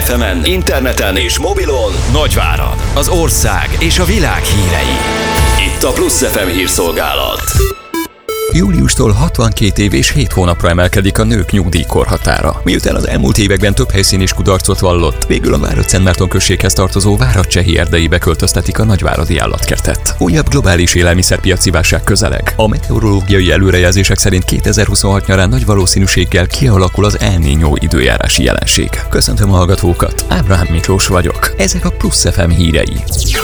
FM-en, interneten és mobilon Nagyvárad, az ország és a világ hírei. Itt a Plusz FM hírszolgálat. Júliustól 62 év és 7 hónapra emelkedik a nők nyugdíjkorhatára. Miután az elmúlt években több helyszín is kudarcot vallott, végül a Várad-Szentmárton községhez tartozó Várad-Csehi erdeibe költöztetik a nagyváradi állatkertet. Újabb globális élelmiszerpiaci válság közeleg. A meteorológiai előrejelzések szerint 2026 nyarán nagy valószínűséggel kialakul az El Niño időjárási jelenség. Köszöntöm a hallgatókat, Ábrahám Miklós vagyok. Ezek a Plusz FM hírei.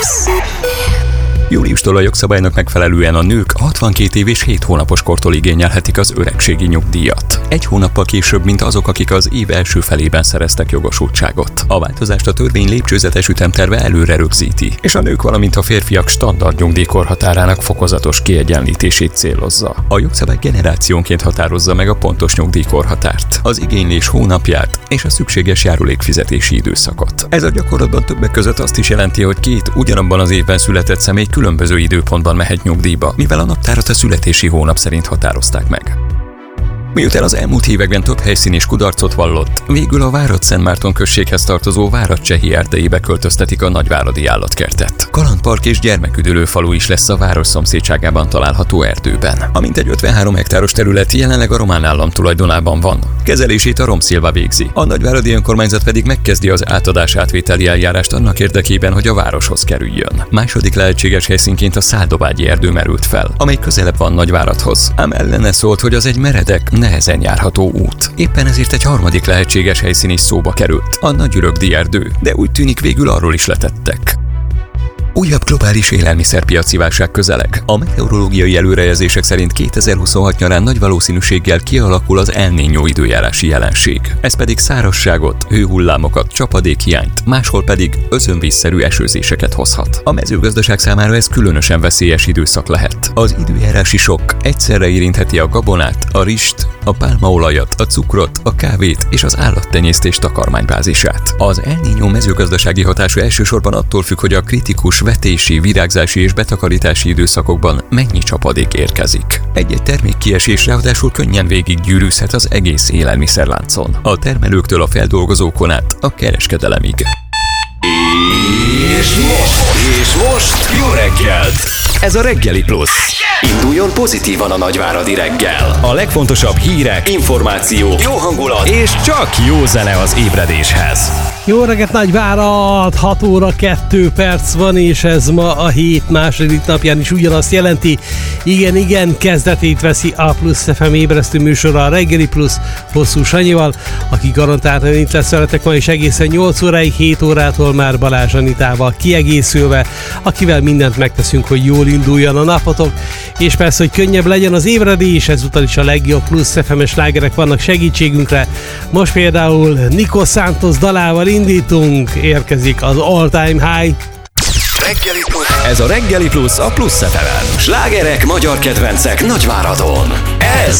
Júliustól a jogszabálynak megfelelően a nők 62 év és 7 hónapos kortól igényelhetik az öregségi nyugdíjat. Egy hónappal később, mint azok, akik az év első felében szereztek jogosultságot. A változást a törvény lépcsőzetes ütemterve előre rögzíti, és a nők, valamint a férfiak standard nyugdíjkorhatárának fokozatos kiegyenlítését célozza. A jogszabály generációnként határozza meg a pontos nyugdíjkorhatárt, az igénylés hónapját és a szükséges járulékfizetési időszakot. Ez a gyakorlatban többek között azt is jelenti, hogy két ugyanabban az évben született személy különböző időpontban mehet nyugdíjba, mivel a naptárat a születési hónap szerint határozták meg. Miután az elmúlt években több helyszín is kudarcot vallott, végül a Várad-Szentmárton községhez tartozó Várad-Csehi erdeibe költöztetik a nagyváradi állatkertet. Kalandpark és gyermeküdülő falu is lesz a város szomszédságában található erdőben. A mintegy 53 hektáros terület jelenleg a román állam tulajdonában van. Kezelését a Romszilva végzi. A nagyváradi önkormányzat pedig megkezdi az átadás-átvételi eljárást annak érdekében, hogy a városhoz kerüljön. Második lehetséges helyszínként a Száldobágyi erdő merült fel, amely közelebb van Nagyváradhoz. Ám ellene szólt, hogy az egy meredek, nehezen járható út. Éppen ezért egy harmadik lehetséges helyszín is szóba került, a Nagyürögdi erdő, de úgy tűnik végül arról is letettek. Újabb globális élelmiszerpiaci válság közeleg. A meteorológiai előrejelzések szerint 2026 nyarán nagy valószínűséggel kialakul az El Niño időjárási jelenség. Ez pedig szárazságot, hőhullámokat, csapadékhiányt, máshol pedig özönvízszerű esőzéseket hozhat. A mezőgazdaság számára ez különösen veszélyes időszak lehet. Az időjárási sokk egyszerre érintheti a gabonát, a rist, a pálmaolajat, a cukrot, a kávét és az állattenyésztés takarmánybázisát. Az El Niño mezőgazdasági hatása elsősorban attól függ, hogy a kritikus vetési, virágzási és betakarítási időszakokban mennyi csapadék érkezik. Egy-egy termékkiesés ráadásul könnyen végiggyűrűzhet az egész élelmiszerláncon. A termelőktől a feldolgozókon át a kereskedelemig. És most jó reggelt! Ez a Reggeli Plusz. Induljon pozitívan a nagyváradi reggel. A legfontosabb hírek, információk, jó hangulat és csak jó zene az ébredéshez. Jó reggelt Nagyvárad! 6 óra 2 perc van, és ez ma a hét második napján is ugyanazt jelenti. Igen, kezdetét veszi a Plusz FM ébresztő műsora, a Reggeli Plusz Hosszú Sanyival, aki garantáltan itt lesz veletek ma is egészen 8 óráig, 7 órától már Balázs Anitával kiegészülve, akivel mindent megteszünk, hogy jól induljon a napotok, és persze, hogy könnyebb legyen az ébredés, ezúttal is a legjobb Plusz FM-es slágerek vannak segítségünkre. Most például Nico Santos dalával indítunk, érkezik az All Time High. Reggeli Plusz. Ez a Reggeli Plusz a Plusz FM-en. Slágerek, magyar kedvencek Nagyváradon. Ez